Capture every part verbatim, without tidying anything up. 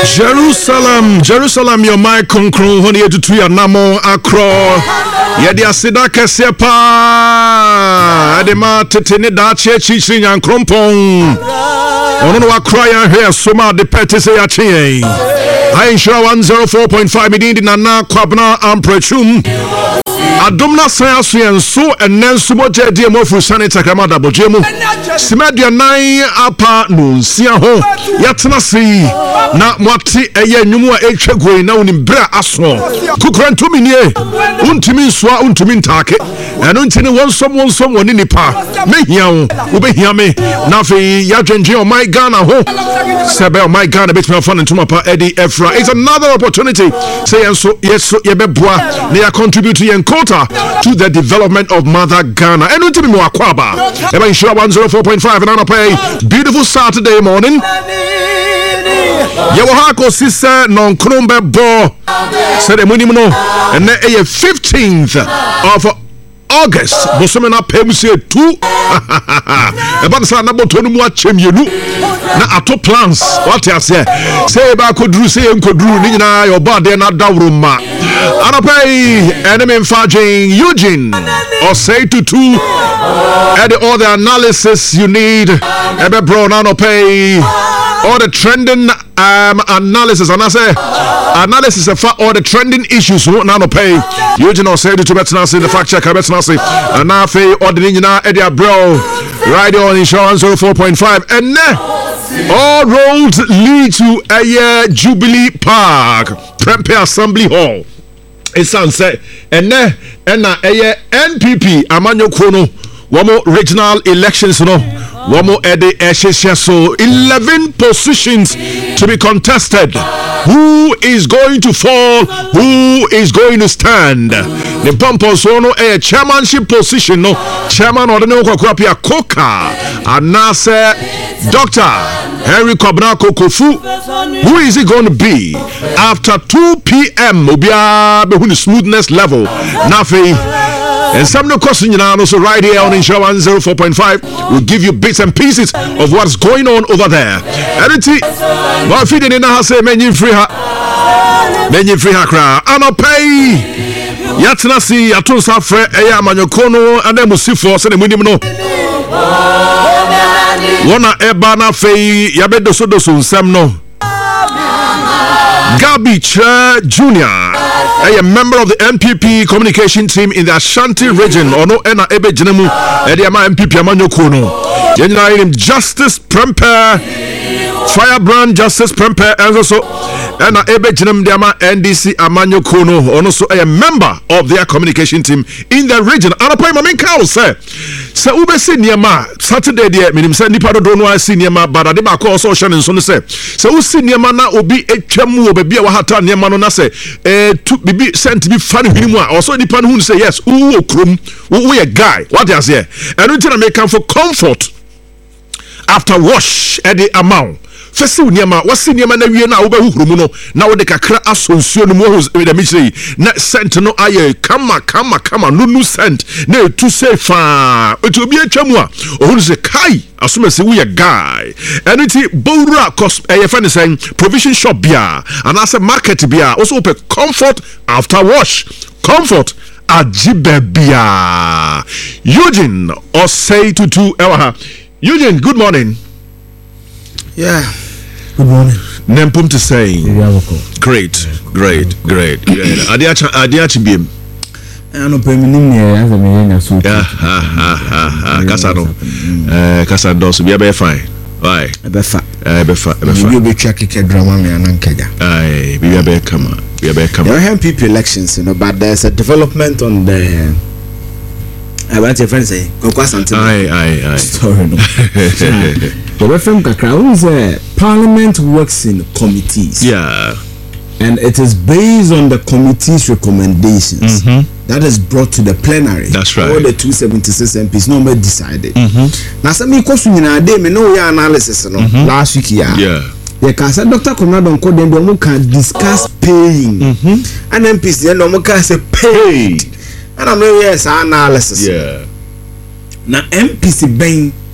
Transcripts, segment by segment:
Jerusalem, Jerusalem, your my concro, honey, to two your namo acro. Yadia Sida Casepa, Adema Tetene Dache, Chichin and Crumpong. On our cry here, Soma de Pettis Ache. I insure one zero four point five million Nana Kwabna Amprechum. Adomna Sayasu and so and then Sumoja Diamo for Sanita Kamada Bojemu. Simadia nine apa no sia ho. Yatna si na mwati eye nyumu a echegwe na unimbra aso. Kukrantu minie. Untimi swa untimi ntake. Eno ntini wonsom wonsom woni nipa. Mehia wo. Ubehia me. Na fe yadwenje o my Ghana ho. Sebe o my Ghana bit me fun ntuma pa Eddie Efra. It's another opportunity. Say enso yeso yebeboa na ya contribute to yen quota to the development of Mother Ghana. Eno ntimi mo akwaba. Eba insure one zero four point five and on a pay. Beautiful Saturday morning. Yawahako sister non krombe bo said emunimno and the fifteenth of August. Bosomena pemse two. About the number to no more chemienu. Na ato plans. What you say? Say ba kodru say enkodru ni na your body na dawruma. Anapay enemy fajing Eugene or say to two and all the analysis you need. Ebe bro na no pay all the trending um analysis and I say analysis of all the trending issues now no pay. Eugene or say to better say the fact check better say and now pay all the engineer Eddie bro right on insurance zero four point five and all roads lead to a uh, Jubilee Park Prempeh Assembly Hall. It's sunset and ne and na a N P P Amanyo Kono Wamo regional elections no Wamo Ede Eshesha so eleven positions to be contested. Who is going to fall? Who is going to stand? The Pampo Sono a chairmanship position no chairman or the no Kwapia Koka and Nasa Doctor Henry Kobnako Kofu. Who is it going to be after two p.m. Ubia Behuni smoothness level Nafi. And some no question you know, also right here on Insure one zero four point five will give you bits and pieces of what's going on over there. Everything what feeding in the house many free ha many free ha cra and pay yatna si atun sa fre eya amanyokono and then musifo se munim no wona eba na fei yabedo so do so nsam no Gabi Che Junior a member of the N P P communication team in the Ashanti region or no ena ebe jinemu ediama N P P amanyoko no yenina him Justice Prempeh Firebrand Justice Prempeh and also ena ebe jinemu diama N D C amanyoko no ono so a member of their communication team in the region anopo ma menka say say ube se niema Saturday there minim say nipa do no asi niema bada de ba ko so hye ne so no say say wo si niema na obi etwam wo ba bia wa hata niema no na say eh bibi sent bi fa ne hwini mu a also nipa no hu say yes wo krom wo ye guy what they say and until I make come for comfort after wash at the amount fesi niema wasi niema na wie na wo ba huhuru mu no na wo de kakra asonsuo no mu ho de mi sei na sent no aye kama kama kama nunu sent na etu say fa etu obi atwa mu a ohun say kai asoma say we a guy anything bowra cos eh fa ne say provision shop bia and as a market bia also open comfort after wash comfort ajibebia Eugene or say to two ewa Eugene good morning. Yeah. Good morning. Nempum to say. Great, great, great. Adiacha adiachi biem. Ano pe minim ne ya za me na so. Ha ha ha ha. Kasa no. Eh kasa do so bia be fine. Why? Be fa. Eh be fa, be fa. You be check ke drama me anankaja. Ai, bia be kama. Bia be kama. There are N P P elections, you know, but there's a development on the I want your friend say, go kwa something. Aye, aye, aye. Story no. The referendum kakra is uh, Parliament works in committees. Yeah. And it is based on the committee's recommendations mm-hmm. that is brought to the plenary. That's right. All the two seventy-six M Ps no more decided. Mm-hmm. Now some me question na dey me no your analysis no mm-hmm. last week yeah. Yeah. They can say Doctor Konrado Nko dem dem can discuss paying. Mm-hmm. And M Ps dem no can say paid. And I'm no yes analysis. Yeah. Now M P C ben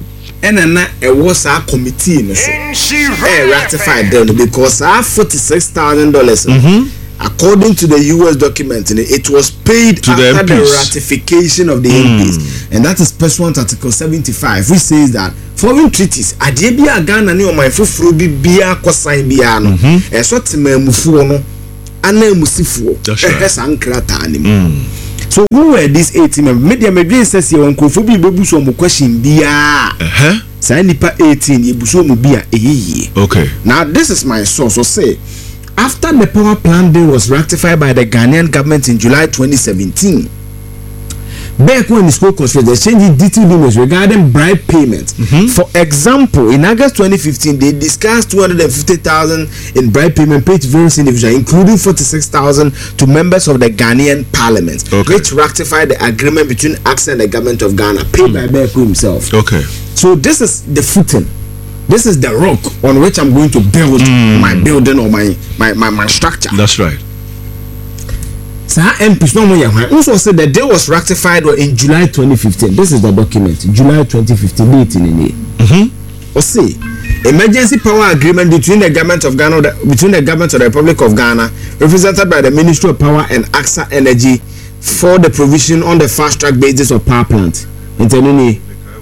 ɛna na ɛwɔ saa committee no so ɛ ratified then because saa forty-six thousand dollars according to the U S document it was paid to after the, the ratification of the mm. M Ps, and that is pursuant to Article seventy-five, which says that foreign treaties adeɛ bi a Ghana ne ɔman foforɔ bi bia kɔsan bia no ɛso temamufoɔ no ana emusifoɔ ɛhɛ saa nkrataa ne mu. So who were these eighteen members? Media medwin says ye won krofo bi bebu so mo question bia eh saa nipa eighteen ye bu so mo bia ehihie. Okay, now this is my source. So say after the power plan bill was ratified by the Ghanaian government in July twenty seventeen, back when the spoke was the changing detailed emails regarding bribe payment. Mm-hmm. For example, in August twenty fifteen, they discussed two hundred fifty thousand in bribe payment paid to various individuals, including forty-six thousand to members of the Ghanaian parliament, okay. which ratified the agreement between A C S A and the government of Ghana, paid mm. by Beku himself. Okay. So this is the footing. This is the rock on which I'm going to build mm. my building or my, my, my, my structure. That's right. So M Ps no more. Also said the deal was ratified in July twenty fifteen. This is the document. July twenty fifteen. Date in it. Mm-hmm. Or say emergency power agreement between the government of Ghana, between the government of the Republic of Ghana, represented by the Ministry of Power and A C S A Energy, for the provision on the fast track basis of power plant. Internally.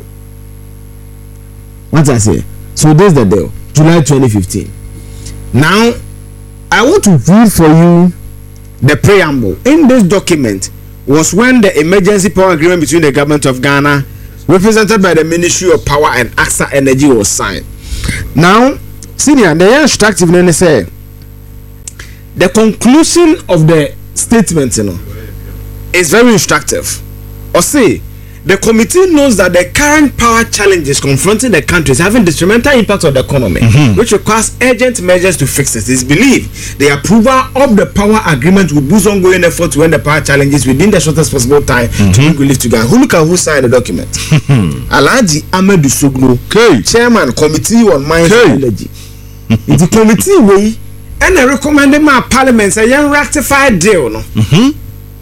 What I say? So this is the deal. July twenty fifteen. Now, I want to read for you the preamble. In this document was when the emergency power agreement between the government of Ghana, represented by the Ministry of Power and A C S A Energy, was signed. Now, senior, the instructive name say the conclusion of the statement, you know, is very instructive. Or say, the committee knows that the current power challenges confronting the country is having detrimental impact on the economy, mm-hmm. which requires urgent measures to fix it. It's believed the approval of the power agreement will boost ongoing efforts to end the power challenges within the shortest possible time mm-hmm. to bring relief to Ghana. Who look at who signed the document? Alhaji Ahmed Soglo, okay. Chairman, Committee on Mines okay. and Energy. The committee way and I recommended my parliament say young ratified deal. No. Mm-hmm.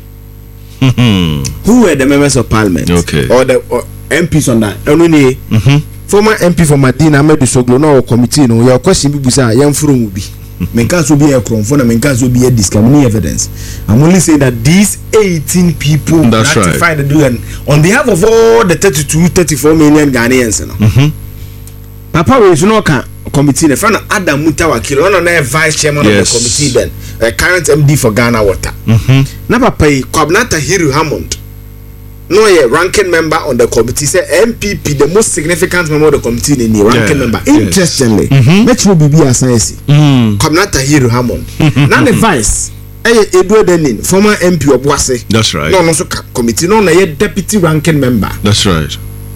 Who were the members of parliament? Okay. Or the or M Ps on that? Only mm-hmm. former M P from Madina Ahmed Soglo no committee no your question be say young from will be. Menkas will be a crime for menkas will be a discriminatory evidence. I'm only saying that these eighteen people That's ratified right. the deal and on behalf of all the thirty-two, thirty-four million Ghanaians. You know? Mm-hmm. Papa we no can committee the friend Adam Mutawakil one of the vice chairman yes. of the committee then a current M D for Ghana Water. Mm-hmm. Na papa Kwabena Tahiru Hammond no a ranking member on the committee say M P P the most significant member of the committee in the ranking yeah. member. Interestingly, Metro B B as I see Kwabena Tahiru Hammond. Now the vice Edward Denin, former M P of Wase. That's right. No, no, so committee no na deputy ranking member. That's right.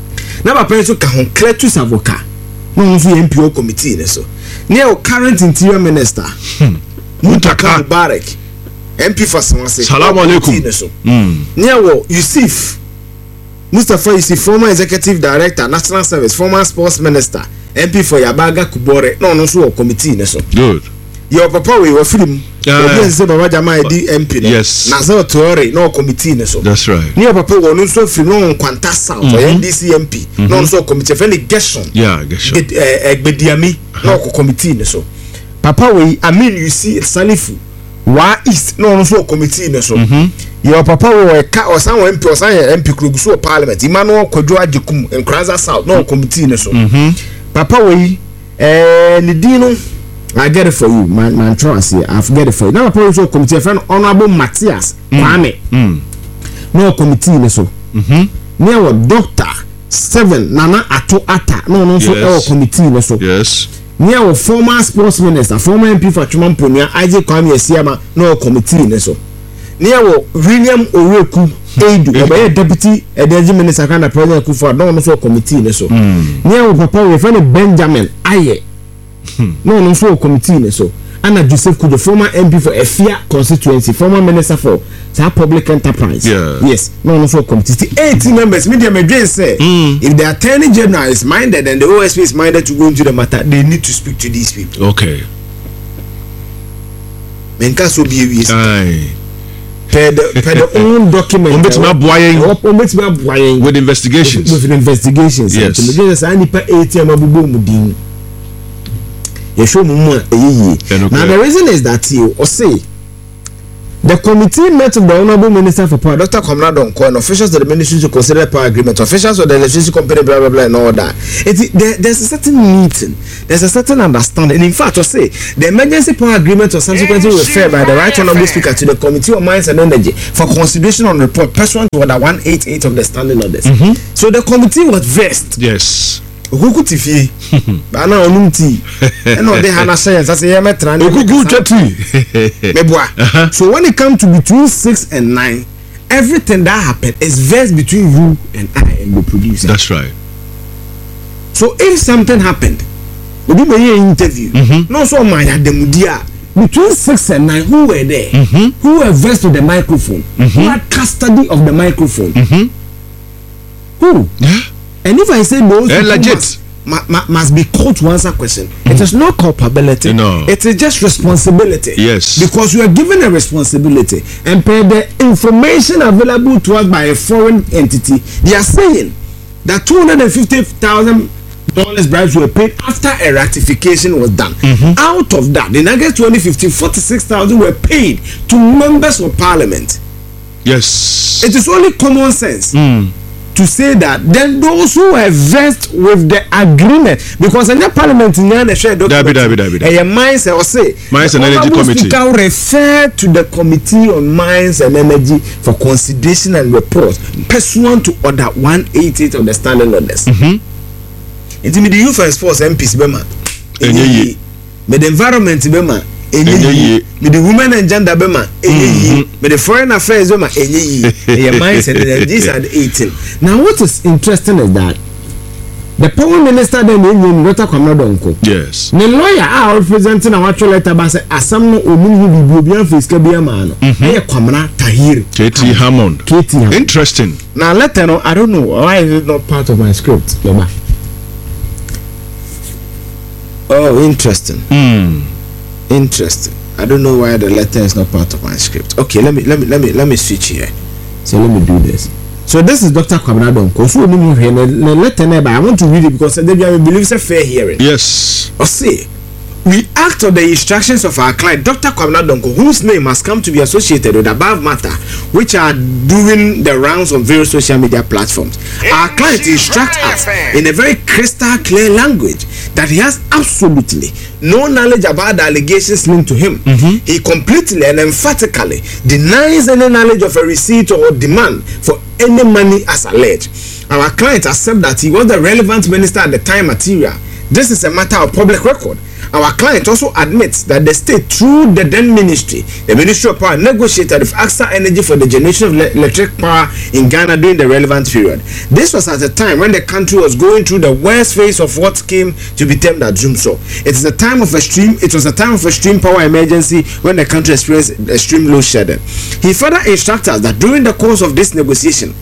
Na papa so ka hon Cletus Avoka. No, no, M P O committee so. Near current interior minister. Hmm. Muntaka Mubarak, M P for Samase. Salam alaikum. Mm. Near Yusuf Mustafa Yusuf, former executive director, national service, former sports minister, M P for Yabaga Kubore. No, no, so committee so. Good. Your papa we were film. Yeah. Say Baba Jama D M P. Yes. Nazo Tore no committee so. That's right. Near papa we no so film no Kwanta South or N D C M P. No so committee. Friendly Gershon. Yeah, Gershon. Egbediami no committee so. Papa we I mean you see Salifu wa East no no so committee so. Mm-hmm. Your papa we ka or some M P or some M P Krugusu parliament. Emmanuel Kodwo Ajekum in Kraza South no committee so. Mm-hmm. Papa we eh Nidino I get it for you, man. Man, trust I forget it for you. Now, a committee friend, Honorable Matthias Kwame. Mm. No committee, so. Mm-hmm. Near Doctor Seven Nana Ato Ata. No, no, so yes. committee, so. Yes. Near former sports minister, former M P for Chumampunia, Isaac Kwame Siama. No committee, so. Near William Oreku Edu, a deputy, a deputy minister, kind of president Kufa. No, no, so committee, so. Near Papa, we find Benjamin Aye. Hmm. No, no, so committee so. Anna Joseph Kudo, former M P for Efia constituency, former minister for public enterprise. Yeah. Yes. No, no, so committee. eighteen members. Media may say mm. if the attorney general is minded and the O S P is minded to go into the matter, they need to speak to these people. Okay. Menka so be Aye. per the per the own document. Ombetimi aboyen. Ombetimi aboyen. With investigations. With, with investigations. Yes. Investigations. I need per A T M abubu mudin. You show me more. Now the reason is that you or say. The committee met with the Honorable Minister for Power, Doctor Kwabena Donkor, and officials of the ministry to consider power agreement, officials of the electricity company, blah, blah, blah, and all that. It, there, there's a certain meeting, there's a certain understanding. And in fact, I say, the emergency power agreement was subsequently referred by the Right Honorable Speaker to the Committee on Mines and Energy for consideration on report pursuant to Order one eighty-eight of the Standing Orders. Mm-hmm. So the committee was versed. Yes. Okukutifie bana onumti eno de hana science as ye metra ne okukutati meboa. So when it comes to between six and nine, everything that happened is versed between you and I and the producer. That's right. So if something happened, we do be interview. Mm-hmm. No so my demudia between six and nine, who were there? Mm-hmm. Who were versed with the microphone? Mm-hmm. Who had custody of the microphone? Mm-hmm. Who? Yeah. And if I say those eh, legit. Must, ma, ma, must be called to answer question, mm-hmm. It is not culpability. No. It is just responsibility. Yes. Because you are given a responsibility, and per the information available to us by a foreign entity, they are saying that two hundred and fifty thousand dollars bribes were paid after a ratification was done. Mm-hmm. Out of that, in August twenty fifteen, forty-six thousand were paid to members of parliament. Yes. It is only common sense. Mm. To say that then those who were versed with the agreement, because in the parliament in the share document, a mines or say mines and energy committee refer to the committee on mines and energy for consideration and report pursuant to order one eighty-eight of the Standing Orders. Mm-hmm. It may the youth and sports M Ps bema, may the environment bema. With the women and gender bema, with the foreign affairs bema, your mindset, and these are the eighteen. Now, what is interesting is that the power minister then in Doctor Kwabena Donkor. Yes. The lawyer are representing our actual letter, but as some no woman will be a fiscal be a man. Hey, Kwabena Tahir. K T Hammond. K T Hammond. Interesting. Now, let her know. I don't know why is it not part of my script. Oh, interesting. Hmm. Interesting. I don't know why the letter is not part of my script. Okay, let me let me let me let me switch here. So let me do this. So this is Doctor Kwabena Donkor. So we need the letter nearby. I want to read it because they believe it's a fair hearing. Yes. Or see, we act on the instructions of our client, Doctor Kwabena Donkor, whose name has come to be associated with above matter, which are doing the rounds on various social media platforms. Our client instructs us in a very crystal clear language that he has absolutely no knowledge about the allegations linked to him. Mm-hmm. He completely and emphatically denies any knowledge of a receipt or demand for any money as alleged. Our client accepts that he was the relevant minister at the time material. This is a matter of public record. Our client also admits that the state, through the then ministry, the Ministry of Power, negotiated with AXA Energy for the generation of le- electric power in Ghana during the relevant period. This was at a time when the country was going through the worst phase of what came to be termed as Jumso. It is a time of extreme. It was a time of extreme power emergency when the country experienced extreme load shedding. He further instructed us that during the course of this negotiation,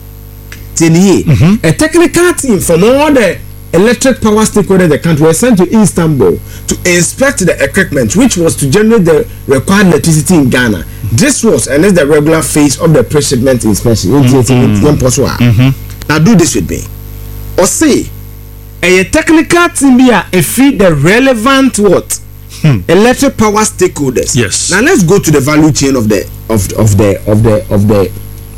mm-hmm. a technical team from all the electric power stakeholders in the country were sent to Istanbul to inspect the equipment which was to generate the required electricity in Ghana. This was and is the regular phase of the pre-shipment inspection. Mm-hmm. Mm-hmm. Now do this with me. Or say a technical team here if the relevant what hmm. electric power stakeholders. Yes. Now let's go to the value chain of the of of the of the of the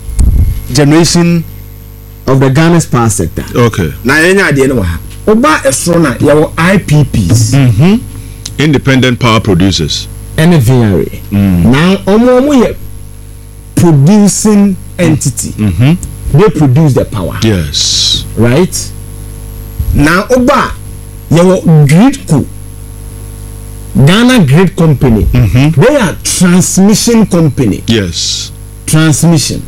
generation of the Ghana's power sector. Okay. Now, any idea no ha. Oba esrona yawo I P Ps. Mhm. Independent power producers. N V R A. Mm. Now, omo omo ye producing entity. Mhm. They produce the power. Yes. Right? Now, oba yawo Gridco. Ghana Grid Company. Mm-hmm. They are transmission company. Yes. Transmission.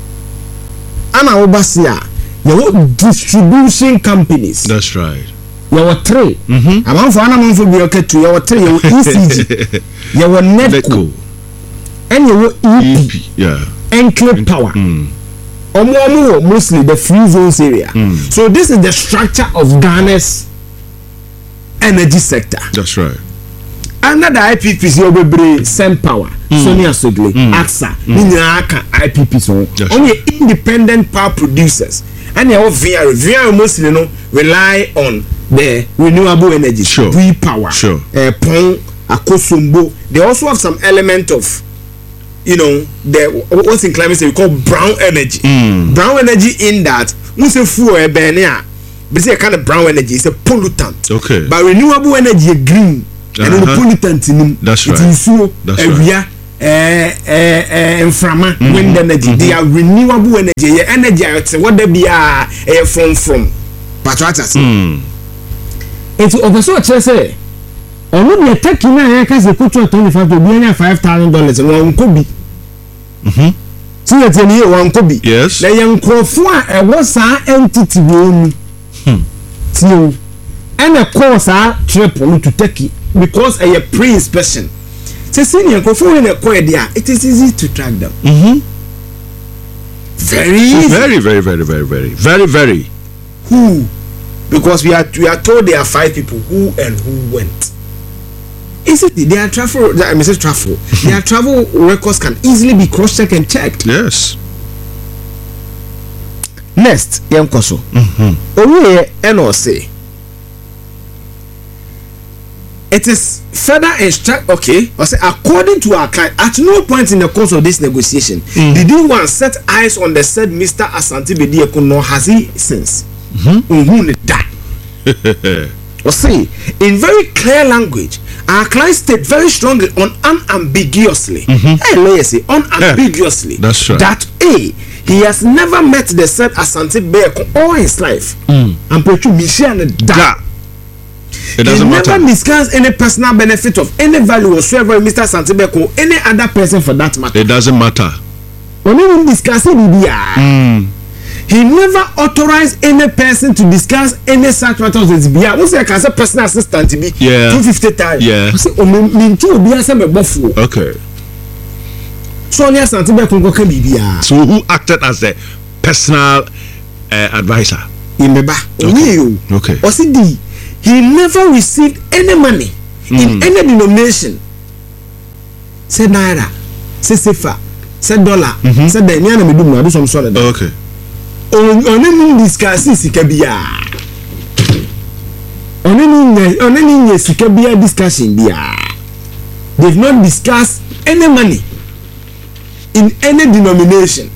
Ana obasia yawo distribution companies. That's right. Yawo three. Mhm. Amanfo ana manfo bi oketu yawo three yawo E C G. Yawo Netco. And yawo E P. Yeah. Enclave Power. Mm. Omo omo mostly the free zones area. Mm. So this is the structure of Ghana's energy sector. That's right. under the I P Ps you be bre Send Power mm. Sony Asogle mm. A X A mm. ni nyina ka I P Ps on yes. Only independent power producers and your V R V R mostly no rely on the renewable energy sure. free power sure uh, pon akosombo they also have some element of you know the what's in climate we call brown energy mm. brown energy in that we say fuel e be ne a but say kind of brown energy is a pollutant okay but renewable energy is green uh-huh. and the pollutant in that's right it is so area eh eh eh inframa mm-hmm. wind energy mm-hmm. they are renewable energy yeah, energy what they be are uh, from from patriotas mm. It's over so I say ono de take na ya ka se kutu twenty-five to be na five thousand dollars no nko bi mhm see it ni one nko bi yes na yan krofo a e wo sa entity wo ni hmm see and a course a trip to take because a pre-inspection say senior krofo in a coin there it is easy to track them mhm very easy. very very very very very very very who because we are we are told there are five people who and who went. Is it their travel? I mean, travel. Their travel records can easily be cross-checked and checked. Yes. Next, young Koso. Mm-hmm. Owe N O C. It is further instruct. Okay, I say according to our client, at no point in the course of this negotiation mm. did anyone set eyes on the said Mister Asante Bediako, nor has he since. Mm-hmm. That. Or say in very clear language, our client state very strongly on unambiguously. Mm-hmm. Hey, lawyer say unambiguously. Yeah, that's right. That A, he has never met the said Asante Bediako all his life. Mm. And Pechu Michelle that. It doesn't he matter. never discuss any personal benefit of any value whatsoever Mister Asante Bediako or any other person for that matter. It doesn't matter. When even discussing the mm. he never authorized any person to discuss any such matters with B I. What's like as a personal assistant to be yeah. two fifty times? Yeah. Say, oh, me, me too, be a some buffalo. Okay. So, only a Santibe Kungo B B I. So, who acted as the personal uh, advisor? In the back. Okay. Okay. Or see, D, he never received any money mm. in any denomination. Say naira, say sefa, say dollar, mm-hmm. say the Niana Medum, do some sort of that. Okay. On any discussion sikabia on any on any sikabia discussion bia they've not discussed any money in any denomination.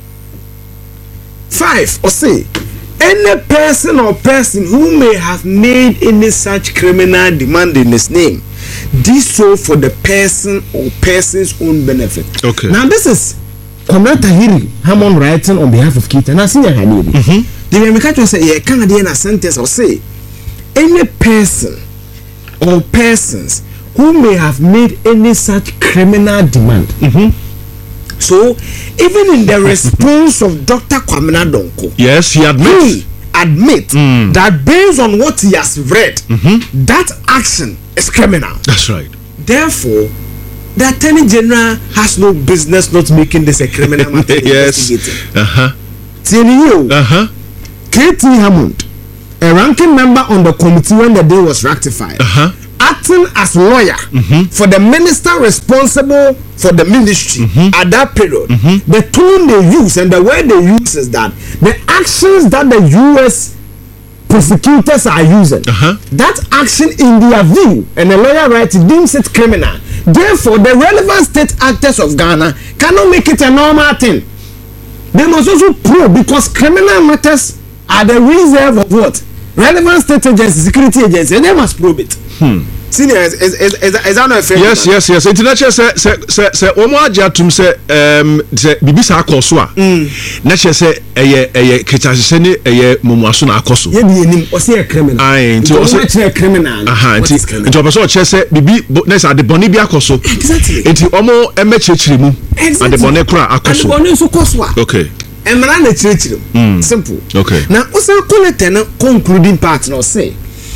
Five or say any person or person who may have made any such criminal demand in his name did so for the person or person's own benefit. Okay. Now this is Commander Tahiri Hammond writing on behalf of Keita and I see Haniri. Mm-hmm. The American say yeah Canadian a sentence or say any person or persons who may have made any such criminal demand. Mm-hmm. So even in the response of Doctor Kwamina Donko, yes, he admits he admit mm. that based on what he has read, mm-hmm. that action is criminal. That's right. Therefore, the Attorney General has no business not making this a criminal matter. Yes. Uh-huh. Uh-huh. K T Hammond, a ranking member on the committee when the deal was ratified, uh-huh. acting as lawyer mm-hmm. for the minister responsible for the ministry mm-hmm. at that period, mm-hmm. the tone they use and the way they use is that the actions that the U S prosecutors are using, uh-huh. that action in their view, and the lawyer writes deems it criminal. Therefore, the relevant state actors of Ghana cannot make it a normal thing. They must also prove, because criminal matters are the reserve of what? Relevant state agency, security agency, and they must prove it. Hmm. Senior, is, is, is, is, is that not a fair? Yes, yes, yes. International say say say say omo aja tum say um say bibi sa akoso a. Na che say eye eye kitase ne eye mumuaso na akoso. Ye bi enim o say criminal. Ai, nti o say criminal. Aha, nti nti o person che say bibi na say ade boni bi akoso. Exactly. Nti omo eme chechire mu. Ade boni kura akoso. Ade boni so koso a. Okay. Emra na chechire. Simple. Okay. Now o say collect na concluding part na say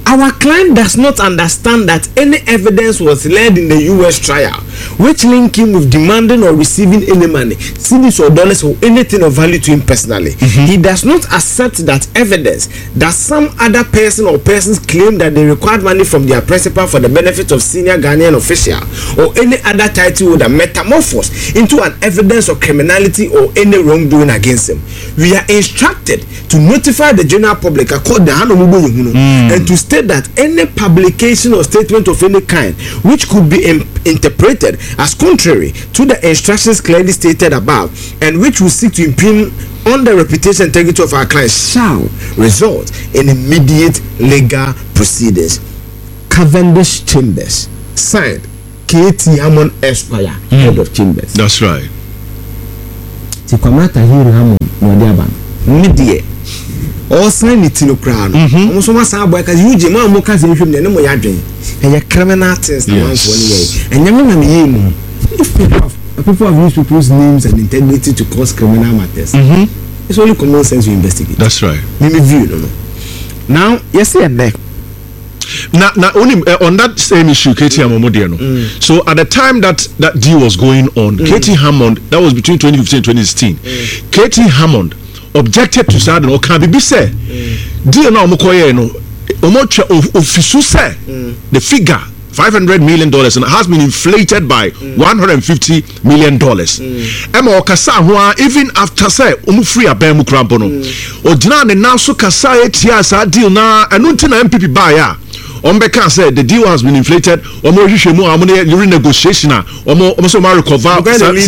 Our client does not understand that any evidence was led in the U S trial which link him with demanding or receiving any money, cedis or dollars or anything of value to him personally. Mm-hmm. He does not accept that evidence that some other person or persons claim that they required money from their principal for the benefit of senior Ghanaian official or any other title holder metamorphose into an evidence of criminality or any wrongdoing against him. We are instructed to notify the general public according to mm. and to state that any publication or statement of any kind which could be imp- interpreted as contrary to the instructions clearly stated above and which will seek to impugn on the reputation and integrity of our clients shall result in immediate legal proceedings. Cavendish Chambers, signed K T Hammond Esquire, mm. head of Chambers. That's right. Tikwamata Hiru Hammond Mwadiaban Midye all sign it in Ukraine. Almost one side boy because you Jima Mokas in him, no more yarding. And your criminal test, and you know, if people people have used people's names and integrity to cause criminal matters, mm-hmm. it's only common sense to investigate. That's right. Maybe view, no, no. Now, yes, sir, Now, now only uh, on that same issue, K T Hammond Modiano. Mm. So at the time that that deal was going on, mm. K T Hammond, that was between twenty fifteen and twenty sixteen. Mm. K T Hammond objected to say no can be say deal now Mokoye no omocha ofisu say the figure five hundred million dollars and has been inflated by mm. one hundred fifty million dollars. Ema okasa ho even after say omu free abem krampo no ogina ne na so kasa etia sa deal na enu nti na M P P buy ya Ombeka said the deal has been inflated. Omo hwehwemu amone renegotiation a omo omo so ma recover.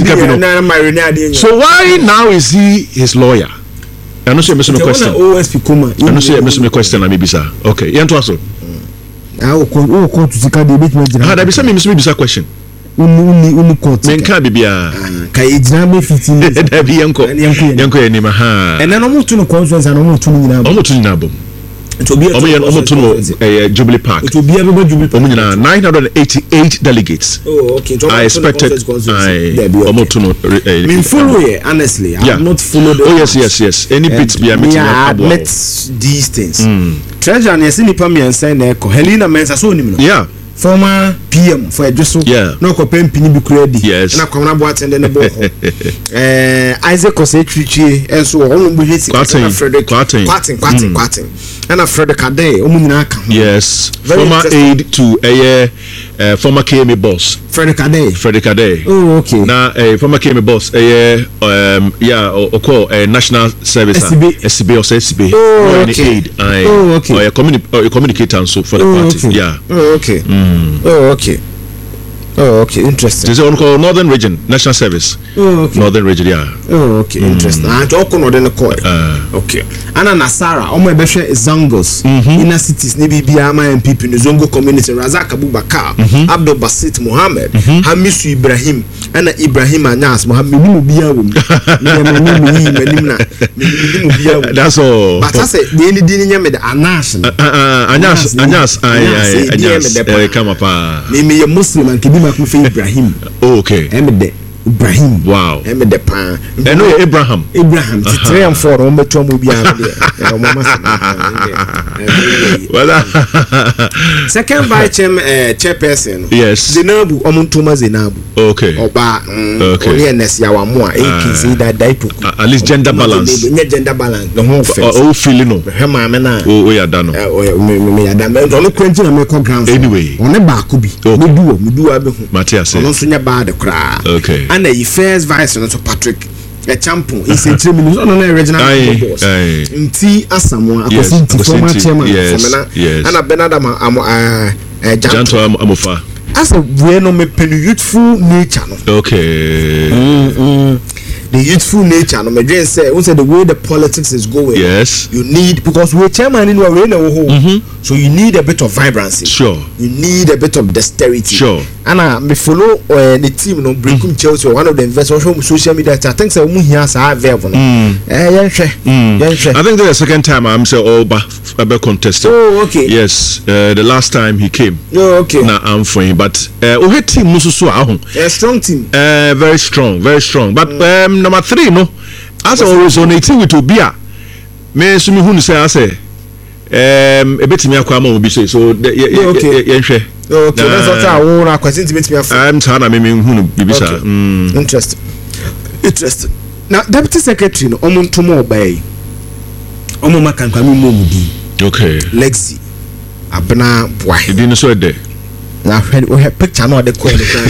So why now is he his lawyer? I know say me some question. O S P Kuma. I know say me some question na me bisa. Okay, yento aso. Ah o ko o ko to sika de bit me jina. Ha da bisa me me some bisa question. Uni uni uni court. Men ka bibia. Ka ejina me fifteen. Da bi yanko. Yanko ya ni ma ha. And na no mo to no conference na no mo to ni na. Omo to ni na bom. It will be a to Jubilee Park. It will be a Jubilee Park. nine hundred eighty-eight delegates. Oh, okay. I expected. I mean, follow it, honestly. I have not followed. Oh, yes, yes, yes. Any bits be a meeting. Yeah, admit these things. Treasure and yes, any Pami and say, Helena Mensa so yeah. Former P M for a dressel. Yeah. No copen pini be ready. Yes. And I come up and then the ball. Isaac Cosetrici and so on. Frederick Quatting, Quatting, Quatting, Quatting. And a Frederick Ade, Omunaka. Yes. Former aide to a uh, former K M A boss. Frederick Ade. Frederick Ade. Oh, okay. Now, a former K M A boss, a um, yeah, or call a national service. S C B. S C B or S C B. Oh, okay. Aid. Oh, okay. Or a communi- communicator and so for the oh, party. Okay. Yeah. Oh, okay. Mm. Oh, okay. Oh, okay. Interesting. This is what called Northern Region National Service. Oh, okay. Northern Region, yeah. Oh, okay. Mm. Interesting. I talk on Northern Court. Okay. Anna Nasara, on my best Zangos, inner cities, maybe Biama and people in the Zongo community, Razak Abubakar, Abdul Basit Mohammed, Hamisu Ibrahim, and Ibrahim Anas, Mohammed Biawum. That's all. But I said, the only thing with Anas, Anas, Anas, I, I, come up. Maybe a Muslim and Kidima. Ibrahim. Oh, okay. Emede Ibrahim. Wow. Emede Pan. I know Abraham. Abraham. Three and four. Ombe tomu biya. Second vice chairperson. Yes. Zenabu. Omuntuma Zenabu. Okay. Oba. Okay. Only nesi ya wamua. Eki si da daipu. At least gender balance. Nye gender balance. The whole face. Oh, feeling no. Hema amena. Oh, ya dano. Oh, me me ya dano. Ono kwenji na me ko ground. Anyway. One ba kubi. Me duo, me duo abe hu. Matthias. Ono sunya ba de kra. Okay. And the first vice to Patrick a champion is a three minutes on an original boss. Nti Asamoah, a former chairman, and a Benadama Janto Amofa. As a bueno me pen youthful nature. Okay. The youthful nature, no, my dream say, also the way the politics is going. Yes. You need, because we're chairman in our home, so you need a bit of vibrancy. Sure. You need a bit of dexterity. Sure. And I me follow uh, the team, no, bring mm. Chelsea, one of the investors on social media. I think so. We have a verb. I think the second time I'm say oh, but contested. Oh, okay. Yes. Uh, the last time he came. Oh, okay. Now I'm fine, but uh, we team mususu ahun. A strong team. Uh, very strong, very strong. But mm. um, number three, no, as I always on eighteen with Obia, me sumi hu say I say um ebetimi akwa ma obi say so yen hwe okay that's what I want to question to me I'm trying to me hunu bibisa mm interesting interesting now deputy secretary no omuntu mo obai omo makankwa mi mo mudi okay Lexi abna boy idi no so de na hwe o he picture no de ko ni kan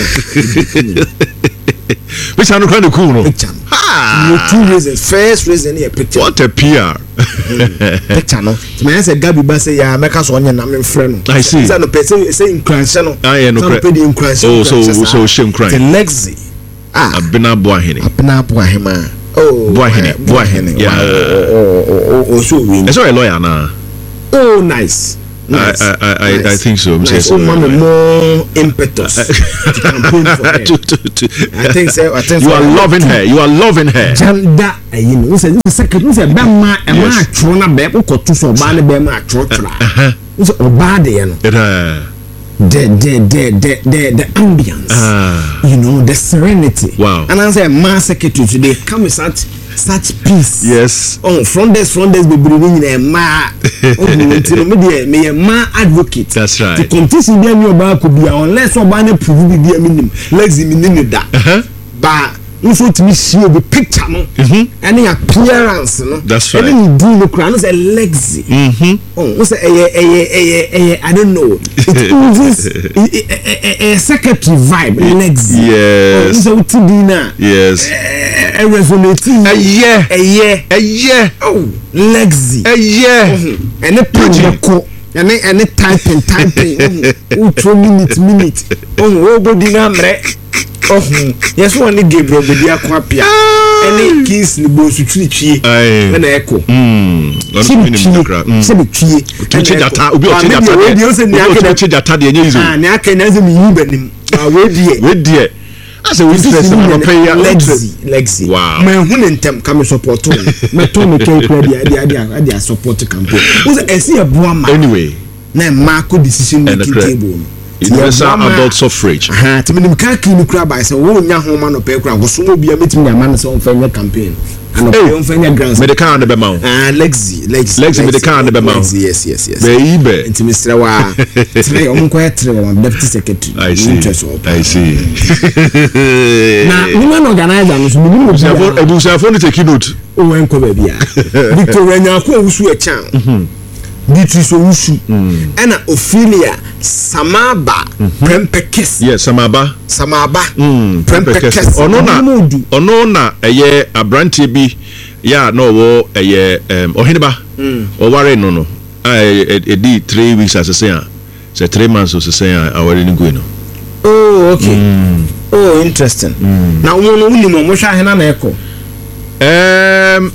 picture no kan de cool no picture ah two reasons first reason here picture what a P R picture no me say Gabi ba say ya meka so onye na me frɛ no I see say no person say incranse no ah yeah no oh so so shame crime the Lexi ah abna boy hene abna boy hema oh boy hene boy hene yeah oh oh so we is a lawyer na oh nice Nice. I, I, I, nice. I think so. Nice. Oh, man, more impetus to campaign for her. to, to, to. I think so. I think you are loving her. You are loving her. Janda, you know, we say this second. We say, "Bema, ema chona be, we got to so bad, bema chona." We say, "Oh, bad, you know." The the the the the the ambience, uh, you know, the serenity. Wow. And I say, "Ma secretary today come with such such peace." Yes. Oh, front desk, front desk, be bringing a ma. Oh, until me me a ma advocate. That's right. The competition be any oba could be unless oba ne prove be a minimum. Let's minimum that. Uh-huh. But nso to me see the picture no any appearance no that's right any do no crown say Lexi mhm oh say eh eh eh I don't know it oozes a secretary vibe Lexi yes oh so what dina yes eh resonate eh yeah eh yeah eh yeah oh Lexi eh yeah and the page ko and any typing typing oh two minute minute oh go dina mre oh yes one Gabriel be dia kwapia any kiss ni bo su twitwie na eko mm no minimum kra se be twie twie data obi o twie data obi o se ni aka twie data de enye izo ah ni aka na ze mi yi banim ah we die we die as a we stress na pay ya Lexi Lexi wow me hu ne ntem ka me support o me to me ke kra dia dia dia dia support campaign o se esi e bo ama anyway na ma ko decision making table universal adult suffrage aha timi nim ka ki ni kura ba se wo nya homa no pe kura wo so mo bia metimi nya man se on fa nya campaign and on fa nya grants medical na be ma ah Lexi Lexi Lexi medical na be ma yes yes yes be yi be ntimi stre wa tire o mo ko etre wa deputy secretary I see I see na women organizer no so mi mo bia ebu sa phone take note o wen ko ba bia Victoria nya ko wusu e chan Beatrice Owusu and Ophelia Samaba Prempekes yes Samaba Samaba Prempekes ono na ono na eye abrantie bi ya no wo eye oheneba o ware no no e di three weeks as say say three months as say aware ni go no oh okay mm. oh interesting mm. na wo no wuni mo mo hwa hena na eko um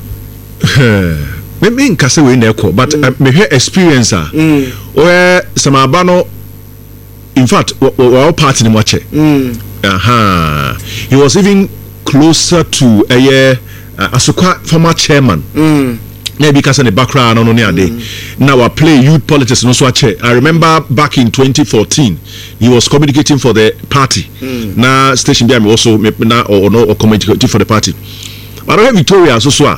me me nkase we na ekọ but mm. uh, me hear experience ah mm. where Samaba no in fact our party ni mo che mm. aha he was even closer to a uh, uh, Asukwa former chairman mm. na bi kasa ne background no no ne ade na wa play youth politics no so ache I remember back in twenty fourteen he was communicating for the party mm. na station bi am also na or no or communicating for the party but I Victoria so so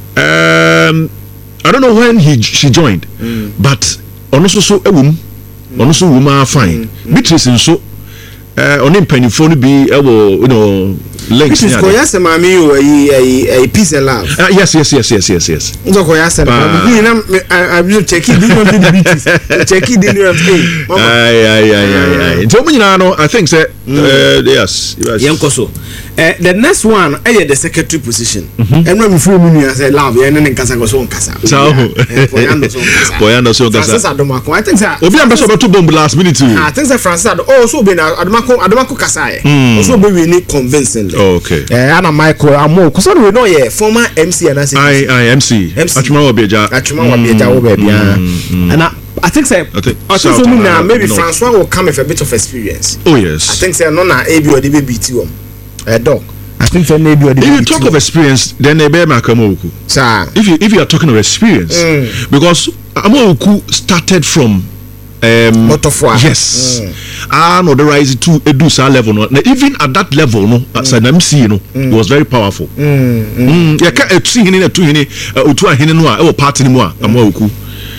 um I don't know when he she joined mm. but ono so so ewum ono so wuma fine mm. Beatrice nso eh oni mpanifo no bi ewo you know links yeah ko yase mami o ayi ayi peace and love uh, yes yes yes yes yes yes nzo ko yase mami na I will check it do the Beatrice check it the ay ay ay ay nti omu nyina no I think say uh, yes yankoso Uh, the next one is uh, the secretary position. And when we feel me say love, you and nkasa go so nkasa. So Boyando so nkasa. Boyando so nkasa. Francis Adomako. I think say Obi ambassador about to bomb last minute too. I think say Francis oh so be na Adomako Adomako kasa e. So be we need convincingly. Okay. Eh ana Michael Amo. Cuz we know yeah former M C and I I I M C. Achuma wa beja. Achuma wa beja wo be bia. And I, I think say I think so now maybe Francois will come with a bit of experience. Oh yes. I think say no na A B or the B T O. A dog. I think for maybe if you talk of experience, then they bear Makamoku. Sir, if you if you are talking of experience, mm. because Amoku started from um yes, mm. ah no the rise to Edusa level no. Now, even at that level no, as an M C no, mm. it was very powerful. Mm. Mm. Yeah, can see hini na two hini, utu hini no a, e party ni mo a Amoku.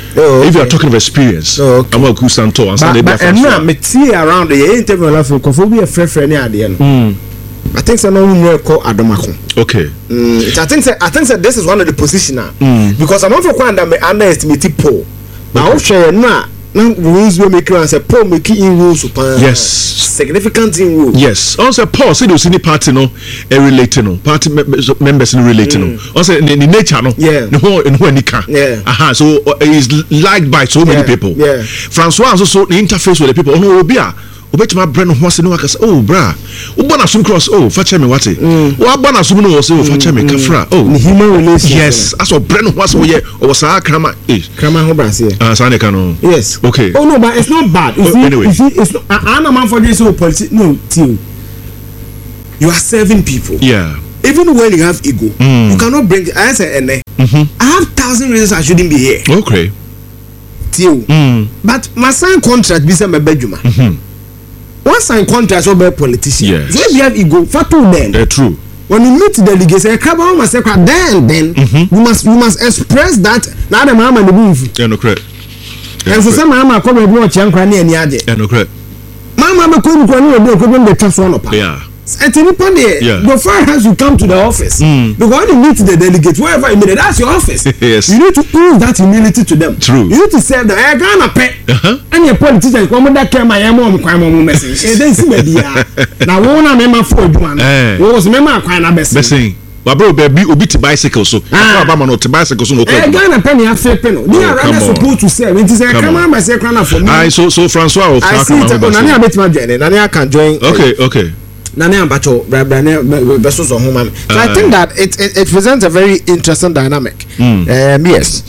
Oh, if you are okay. talking of experience. Oh, okay. I'm a good santo and Sunday but and now me see around the interview la for kofo bi e frefre ni ade no. Mm. I think so no no call Adomako. Okay. Mm, it, I think so, I think so this is one of the position now. Mm. Because I'm not for under underestimate Paul. Now share na na rules we make and say Paul make in rules upon. Yes. Significant in rules. Yes. Also Paul said was any party no e relating no party members, members in relating no. Also in the nature no. Yeah. No in when can. Yeah. Aha. So uh, he's liked by so many Yeah. people. Yeah. Francois also so the interface with the people. Oh no, Obia. Obetima brand ho se no aka oh bra. Ubona sum cross oh fa me wate. Wa bona sum no se oh fa me kafra. Oh. The human relations. Yes. As o brand ho se oh ye o sa krama. Eh. Krama ho brasie. Ah sa ne ka no. Yes. Okay. Oh no, but it's not bad. You Oh, see, anyway. you see, it's not. I am a man for this whole politics. No, team. You are serving people. Yeah. Even when you have ego, Mm. you cannot bring. I say, and Mhm. I have thousand reasons I shouldn't be here. Okay. Team. Mm. But my sign contract be some bedroom. Mhm. One sign contract so be politician. Yes. So if you have ego, fatu then. Uh, true. When you meet the delegates, eh, crab on must say, then then Mhm. you must you must express that. Now the mama the move. Yeah, no correct. And so some mama come and watch young cranny and yard. Yeah, no correct. Mama me come cranny and go come the trust one up. Yeah. And to nipa there, Yeah. the far has you come to the office. Mm. Because when you meet the delegates, wherever you meet, that's your office. Yes. You need to prove that humility to them. True. You need to say that I gonna pay. Uh-huh. And your politicians come that care my mom, my mom message. And then see the now one of them for you. Eh. What was member kind of best? Besing. Wa bro baby obi ti bicycle so. Ah. Akwa ba no ti bicycle so no Eh, ko. Ghana penny have fair penny. They are come rather on. supposed to say. When you say, Come come on. on, I say, crown for me. Aye, so so Francois of I see it. Nani a bit my journey. Nani I can join. Okay, okay. Nani Ambacho, Besos or Home. So I think that it, it it presents a very interesting dynamic. Mm. Um, yes.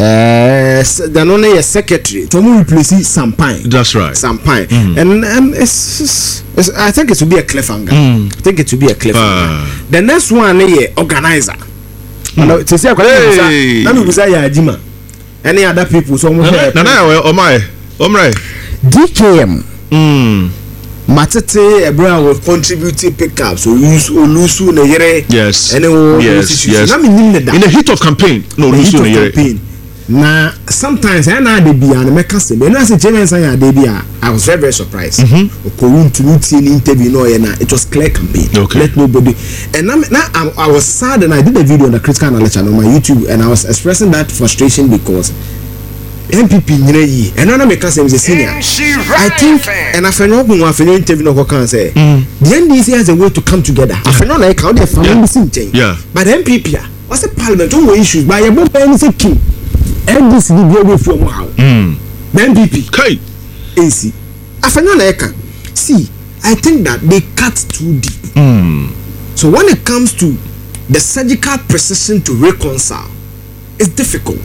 Uh, then only a secretary to replace Sampine. That's right. Sampine. Mm. And and it's, it's, it's I think it will be a cliffhanger. Mm. I think it will be a cliffhanger. Ah. The next one is organizer. Mm. To say Hey. let me say Jima. Any other people so much. Nana o my. Omrai. D K M. Mm. Matete Ebra will contribute pickups or use or lose na yere. Yes. And oh, Yes, yes. Na me nim na da. In the heat of campaign. No, The no heat so of no campaign. Na sometimes I na de bia na make say. Me na say chairman say ya de bia. I was very very surprised. Okorun to meet in interview no na it was clear campaign. Okay. Let nobody. And na, na I, I was sad and I did a video on the critical analysis on my YouTube and I was expressing that frustration because M P P nyina yi eno na make say me senior. I think and I know when I interview no can say the N D C has a way to come together. I know like how they find the same thing. Yeah. But the M P P what's the parliament on issues by your book any say king. N D C be away from how. Mm. The M P P Kai. A C. I know like see I think that they cut too deep. Mm. So when it comes to the surgical precision to reconcile, it's difficult.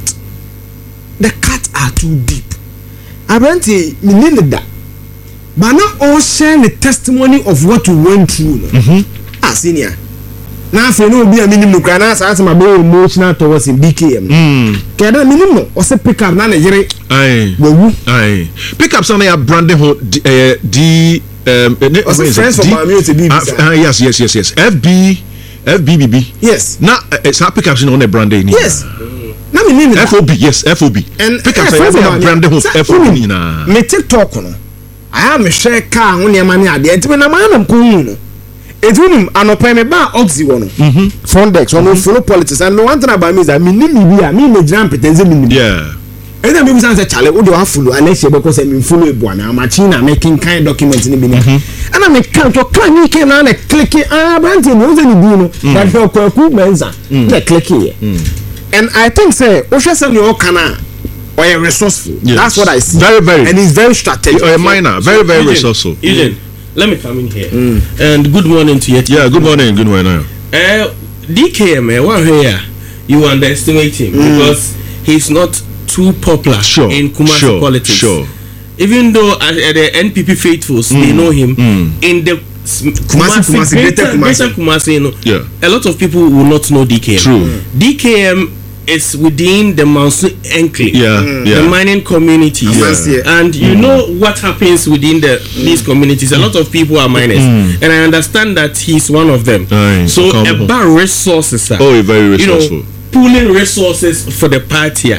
The cuts are too deep. Apparently, we need that. But not all share the testimony of what we went through. Mm-hmm. Ah, senior. Now, if you know, be a minimum, can I ask my boy emotional towards in D K M? Mm. Can I minimum or say pick up none a year? Aye. Well, Aye. Pick up some of branding ho D uh, D um uh, was it friends from my community? uh, yes, yes, yes, yes. F B F B B B. Yes. Now it's not pick up on the branding. Yes. Now me name F O B, yes, F O B. And pick up eh, some friends of of mine, branding ho sir, F O B mm, na. Me TikTok no. I am a share car when your money at the end. When I'm on no. It will anope me ba oxy one. Mhm. Fondex one follow politics and me one thing about me is that me name me be me me jam pretense me. Yeah. And then people say chale wo do follow unless you because me follow e bo na machine making kind document ni be ni. And I me count to can you can na click ah brand no say ni bi no. That do kwaku menza. Na click here. And I think say o hwe say you can or a resourceful. Yes. That's what I see. Very, very. And it's very strategic. Or a minor, very, very Eugene, resourceful. Eugene, let me come in here. And good morning to you. Yeah, good morning, good morning. Uh, D K M, uh, one here, you underestimate him because he's not too popular Sure, in Kumasi sure, politics. sure. Even though uh, the N P P faithfuls, they know him, in the s- Kumasi, Kumasi, greater, greater Kumasi. greater Kumasi, you know, Yeah. a lot of people will not know D K M. True. D K M is within the Mansu Enclave, Yeah, the yeah. mining communities, Yeah. and you know what happens within the these communities. A lot of people are miners, and I understand that he's one of them. Aye, so accountable. about resources, sir. Oh, very you resourceful. know, pooling resources for the party.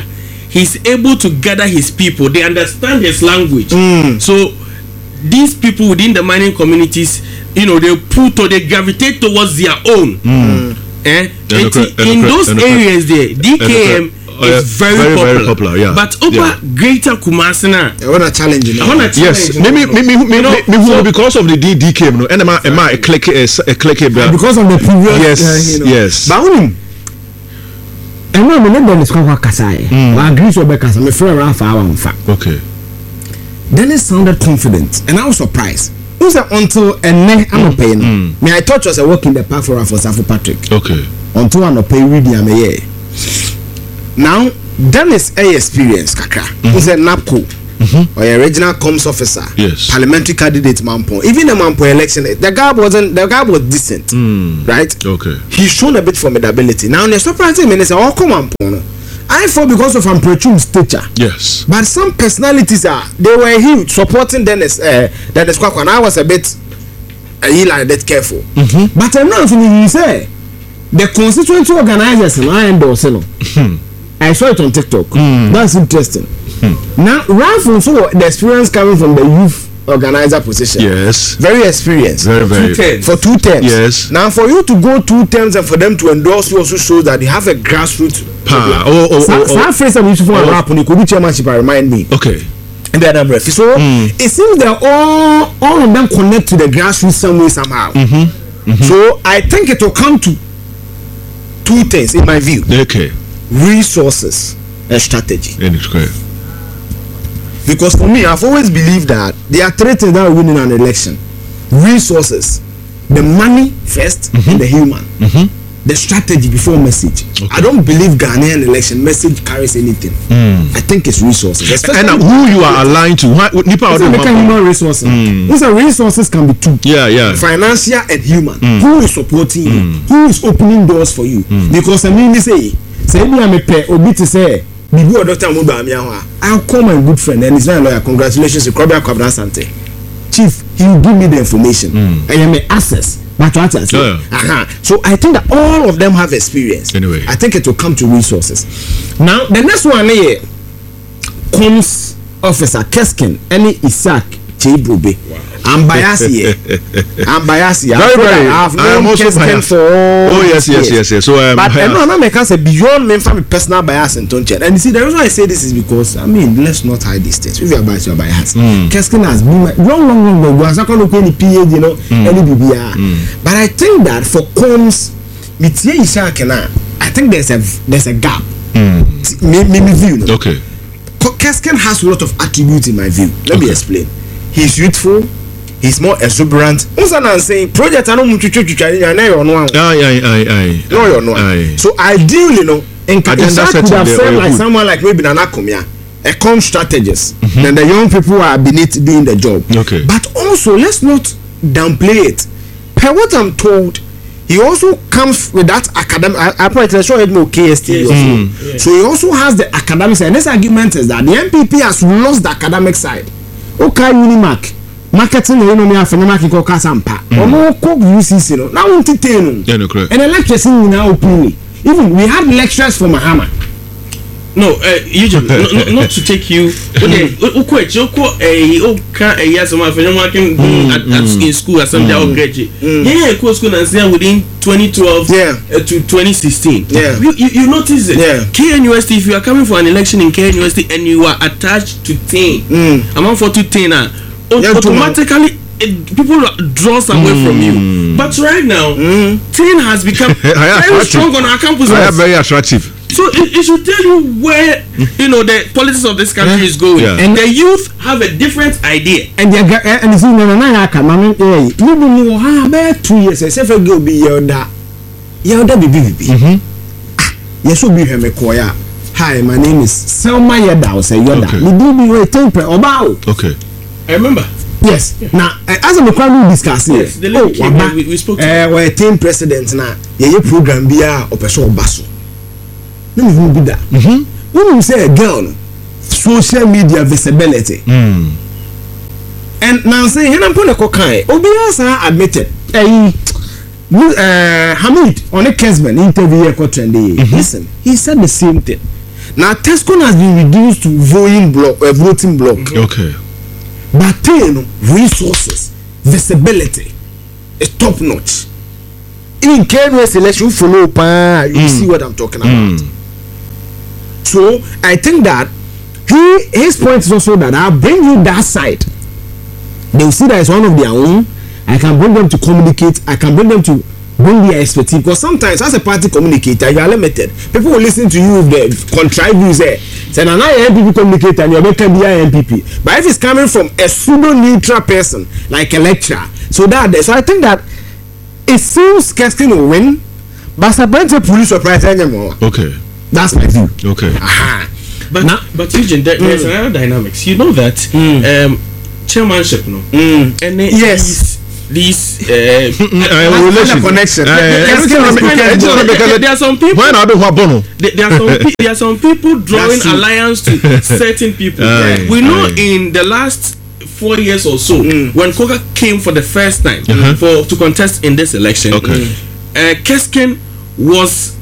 he's able to gather his people. They understand his language. Mm. So these people within the mining communities, you know, they put or they gravitate towards their own. Mm. Eh? And And the- in and the- those and the- areas there, D K M Oh, yeah. is very, Very, popular. very popular, yeah. But over Yeah. Greater Kumasi now, I want to challenge you. I want to Yes, me me me me me me me who because of the D D K no, and am I a click a click a because of the previous. Yes, uh, you know. yes. But only. And no, me not Dennis Kwakwa Kasai. I agree with Rebecca. I'm a friend around for our fact. Okay. Dennis sounded confident, and I was surprised. It was until and then I'm not paying. Me, I thought was a work in the park for for Safo Patrick. Okay. Until I'm not paying reading, I'm a now. Dennis a experience kakra. He's a NAPCO or a regional comms officer. Yes. Parliamentary candidate Mampo. Even the Mampo election, the guy wasn't. The guy was decent, Mm. right? Okay. He's shown a bit formidability. Now, the surprising minister, oh come on, Pono. I thought because of Amprechum's stature. Yes. But some personalities are they were huge supporting Dennis uh, Dennis Kwakwa, and I was a bit uh, he like that careful. Mm-hmm. But I'm not saying you say the constituency organizers and I endorse no. I saw it on TikTok. Mm. That's interesting. Mm. Now, Ralph also the experience coming from the youth organizer position. Yes. Very experienced. Very very. Two terms. For two terms. Yes. Now, for you to go two terms and for them to endorse you also shows that they have a grassroots. Pa. Oh oh Some oh. some phrase that we used to Oh. rap on the Kodu chairmanship I remind me. Okay. And the other breath. So Mm. it seems that all all of them connect to the grassroots some way somehow. Mm-hmm. Mm-hmm. So I think it will come to two things in my view: Okay. resources and strategy. And it's correct. Because for me, I've always believed that there are three things that are winning an election: resources, the money first, and the human. Mm-hmm. The strategy before message. Okay. I don't believe Ghanaian election message carries anything. Mm. I think it's resources. And uh, who you are aligned to? Why, Nipa It's or not the human resources. Mm. Those are resources can be two. Yeah, yeah. Financial and human. Who is supporting you? Who is opening doors for you? Because I mean, they say, say me I'm a pair obi to say, Bibu or Doctor Muba Miawa. I'll call my good friend and he's not a lawyer. Congratulations to Krobia Kwabena Sante. Chief, he will give me the information. I am a access. But what I say. Yeah. Uh-huh. So I think that all of them have experience. Anyway. I think it will come to resources. Now the next one here comes officer Keskin any Isaac Chibube. I'm biased here. I'm biased here. Very, very. I've I am known also Keskin biased. for all Oh yes, yes, years. yes, yes. So um, But yeah. I know I can say beyond me from personal bias and don't And you see, the reason why I say this is because I mean, let's not hide these things. If you are biased, you are biased. Mm. Keskin has been my, long, long, long ago. I can't look any P H, you know, any B B R. But I think that for Combs, I think there's a there's a gap. Mm. Me, me, me view. No? Okay. Keskin has a lot of attributes in my view. Let me Okay. explain. He's youthful. He's more exuberant. What's that I'm saying? Project I don't want to Aye, aye, aye, aye. no, you're not. Aye. So ideally, you know, in Agenda Isaac could setting have there, said oh, like good. someone like maybe Nana Kumia, a com strategist. Then the young people are beneath doing the job. Okay. But also, let's not downplay it. Per what I'm told, he also comes with that academic. I, I probably show it more K S T. Yes. Also. Mm. So he also has the academic side. And this argument is that the M P P has lost the academic side. Okay, Unimark. Marketing you know me after marketing ko kasampa omo ko U C C no na won tete no Yeah, no, correct. and the lectures in now openly even we had lectures for Mahama. No, uh, Eugene, no, no, not to take you. Okay, okay, Joko, eh, okay, eh, yes, my friend, working at, at in school at some day of graduate. Yeah, course school and say within twenty twelve Yeah. uh, to twenty sixteen. Yeah. you, you, you notice it. Yeah. K N U S T, if you are coming for an election in K N U S T and you are attached to ten, Mm. amount for to ten, uh, Yeah, automatically it, people draws away from you. But right now, ten has become I am very attractive. strong on our campus. I am very attractive. So it, it should tell you where you know the politics of this country is going, Yeah. and the youth have a different idea. And the and see no na ya ka mama eh you be ni ha be two years say for go be yoda yoda bibi bibi ah yes obi hwe me ko ya hi my name is Selma Yeda o say yoda Okay. me do be we temper oba o Okay. I remember. yes now uh, as we can discuss here Yes, the lady came here, we- we spoke to eh we team president na ye program bia opeso obaso na me hu bi da Mhm. when you say a girl no, social media visibility Mm. and now say here I'm put a cocaine obi asa admitted eh uh, Hamid on a Kesman interview here ko trendy listen he said the same thing Now Tesco has been reduced to voting block, uh, voting block. Okay. But then resources, visibility is top notch. In K N U S election follow pa, you mm. see what I'm talking about. Mm. So I think that he his point is also that I'll bring you that side. They will see that it's one of their own. I can bring them to communicate. I can bring them to bring their expertise. Because sometimes as a party communicator, you are limited. People will listen to you with the contrived views there. Say, now I am N P P communicator and you're making be N P P. But if it's coming from a pseudo-neutral person, like a lecturer, so that so I think that it seems Keskin will win, but Sabente police surprise anymore. Okay. That's my view. Okay. Aha. But now, but Eugene, there, there's mm. another dynamics. You know that mm. um, chairmanship, no, mm. and then yes. These, these uh, uh, relation connection. Uh, there, there are some people. When are they there, there are some pe- there are some people drawing alliance to certain people. Aye, we know aye. in the last four years or so, mm. when Koga came for the first time uh-huh. for to contest in this election, okay. uh, Keskin was